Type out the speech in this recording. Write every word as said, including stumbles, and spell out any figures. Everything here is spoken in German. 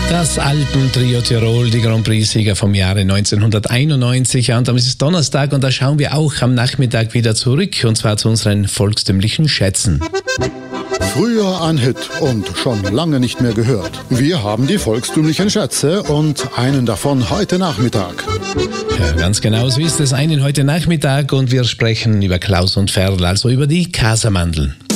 Das Alpentrio Tirol, die Grand Prix-Sieger vom Jahre neunzehnhunderteinundneunzig. Ja, und dann ist es Donnerstag und da schauen wir auch am Nachmittag wieder zurück, und zwar zu unseren volkstümlichen Schätzen. Früher ein Hit und schon lange nicht mehr gehört. Wir haben die volkstümlichen Schätze und einen davon heute Nachmittag. Ja, ganz genau, so ist es, einen heute Nachmittag, und wir sprechen über Klaus und Ferl, also über die Casamandeln.